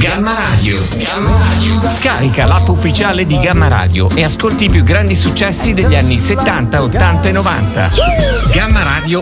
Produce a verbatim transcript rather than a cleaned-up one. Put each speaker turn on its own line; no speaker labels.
Gamma Radio. Gamma Radio.
Scarica l'app ufficiale di Gamma Radio e ascolti i più grandi successi degli anni settanta, ottanta e novanta. Gamma Radio